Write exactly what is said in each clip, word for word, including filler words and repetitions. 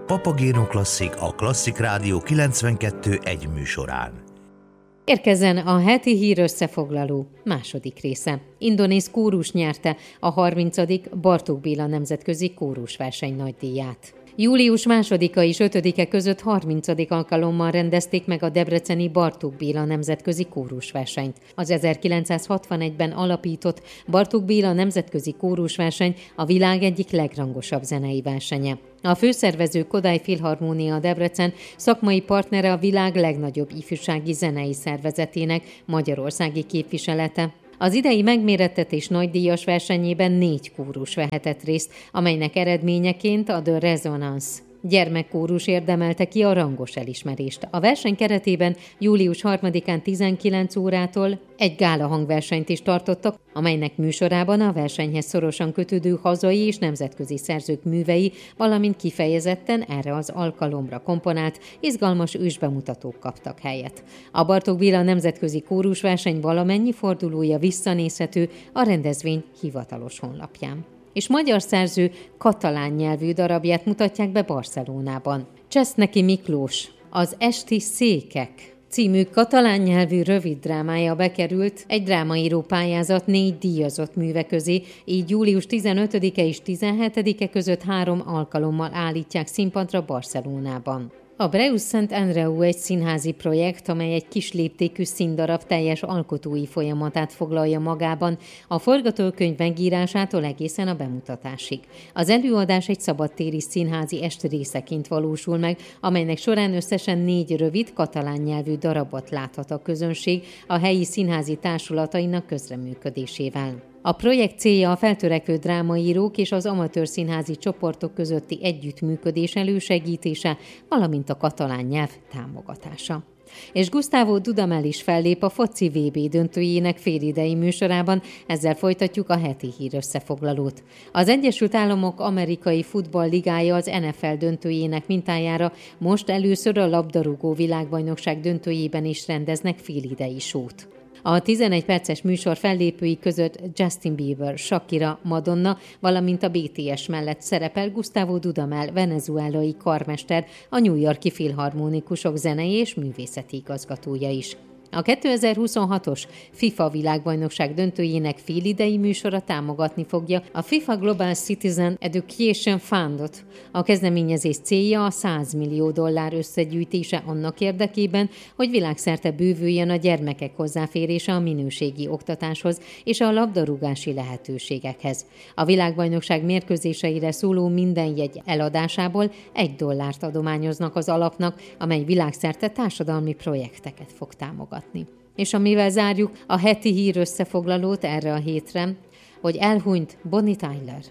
Papagéno Klasszik a Klasszik Rádió kilencvenkettő egy műsorán. Érkezzen a heti hír összefoglaló második része. Indonéz kórus nyerte a harmincadik Bartók Béla nemzetközi kórusverseny nagydíját. Július másodika és ötödike között harmincadik alkalommal rendezték meg a debreceni Bartók Béla nemzetközi kórusversenyt. Az ezerkilencszázhatvanegyben alapított Bartók Béla nemzetközi kórusverseny a világ egyik legrangosabb zenei versenye. A főszervező Kodály Filharmónia Debrecen szakmai partnere a világ legnagyobb ifjúsági zenei szervezetének magyarországi képviselete. Az idei megmérettetés nagydíjas versenyében négy kórus vehetett részt, amelynek eredményeként a The Resonance gyermekkórus érdemelte ki a rangos elismerést. A verseny keretében július harmadikán tizenkilenc órától egy gála hangversenyt is tartottak, amelynek műsorában a versenyhez szorosan kötődő hazai és nemzetközi szerzők művei, valamint kifejezetten erre az alkalomra komponált, izgalmas ősbemutatók kaptak helyet. A Bartók Béla nemzetközi kórusverseny valamennyi fordulója visszanézhető a rendezvény hivatalos honlapján. És magyar szerző katalán nyelvű darabját mutatják be Barcelonában. Cseszneki Miklós, az Esti székek című katalán nyelvű rövid drámája bekerült egy drámaíró pályázat négy díjazott műve közé, így július tizenötödike és tizenhetedike között három alkalommal állítják színpadra Barcelonában. A Breus Szent Andreu egy színházi projekt, amely egy kis léptékű színdarab teljes alkotói folyamatát foglalja magában, a forgatókönyv megírásától egészen a bemutatásig. Az előadás egy szabadtéri színházi est részeként valósul meg, amelynek során összesen négy rövid katalán nyelvű darabot láthat a közönség a helyi színházi társulatainak közreműködésével. A projekt célja a feltörekvő drámaírók és az amatőr színházi csoportok közötti együttműködés elősegítése, valamint a katalán nyelv támogatása. És Gustavo Dudamel is fellép a foci vé bé döntőjének félidei műsorában, ezzel folytatjuk a heti hír összefoglalót. Az Egyesült Államok amerikai futballligája az en ef el döntőjének mintájára most először a labdarúgó világbajnokság döntőjében is rendeznek félidei sót. A tizenegy perces műsor fellépői között Justin Bieber, Shakira, Madonna, valamint a bé té es mellett szerepel Gustavo Dudamel, venezuelai karmester, a New York-i Filharmonikusok zenei és művészeti igazgatója is. A kétezer-huszonhatos FIFA világbajnokság döntőjének félidei műsora támogatni fogja a FIFA Global Citizen Education Fundot. A kezdeményezés célja a száz millió dollár összegyűjtése annak érdekében, hogy világszerte bővüljön a gyermekek hozzáférése a minőségi oktatáshoz és a labdarúgási lehetőségekhez. A világbajnokság mérkőzéseire szóló minden jegy eladásából egy dollárt adományoznak az alapnak, amely világszerte társadalmi projekteket fog támogatni. És amivel zárjuk a heti hír összefoglalót erre a hétre, hogy elhunyt Bonnie Tyler.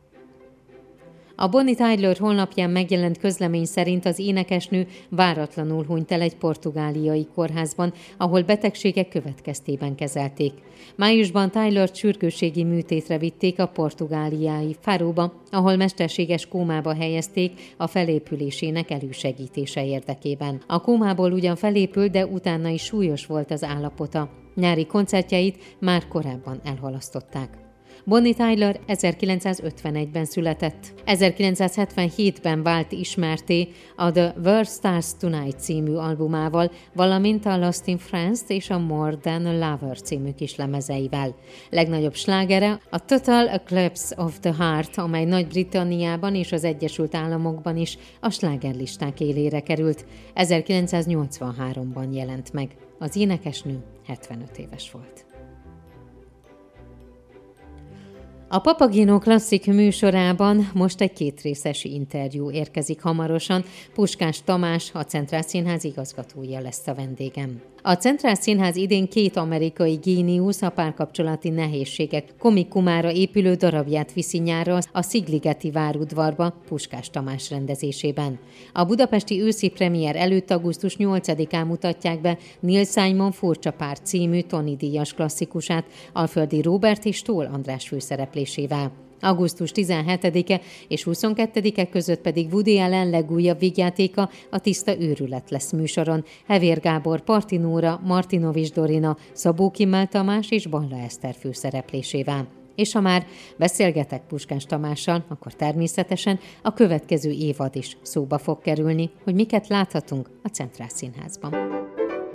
A Bonnie Tyler honlapján megjelent közlemény szerint az énekesnő váratlanul hunyt el egy portugáliai kórházban, ahol betegségek következtében kezelték. Májusban Tyler sürgősségi műtétre vitték a portugáliai Faróba, ahol mesterséges kómába helyezték a felépülésének elősegítése érdekében. A kómából ugyan felépült, de utána is súlyos volt az állapota. Nyári koncertjeit már korábban elhalasztották. Bonnie Tyler ezerkilencszázötvenegyben született. ezerkilencszázhetvenhétben vált ismertté a The World Stars Tonight című albumával, valamint a Lost in France és a More Than a Lover című kislemezeivel. Legnagyobb slágere a Total Eclipse of the Heart, amely Nagy-Britanniában és az Egyesült Államokban is a slágerlisták élére került. ezerkilencszáznyolcvanháromban jelent meg. Az énekesnő hetvenöt éves volt. A Papagéno Klasszik műsorában most egy kétrészes interjú érkezik hamarosan. Puskás Tamás, a Centrál Színház igazgatója lesz a vendégem. A Centrál Színház idén két amerikai géniusz a párkapcsolati nehézségek komikumára épülő darabját viszi nyárra a Szigligeti várudvarba Puskás Tamás rendezésében. A budapesti őszi premier előtt augusztus nyolcadikán mutatják be Neil Simon Furcsa pár című Tony díjas klasszikusát Alföldi Róbert és Tóth András főszereplésével. augusztus tizenhetedike és huszonkettedike között pedig Woody Allen legújabb vígjátéka, a Tiszta őrület lesz műsoron. Hevér Gábor, Parti Nóra, Martinovics Dorina, Szabó Kimmel Tamás és Balla Eszter főszereplésével. És ha már beszélgetek Puskás Tamással, akkor természetesen a következő évad is szóba fog kerülni, hogy miket láthatunk a Centrál Színházban.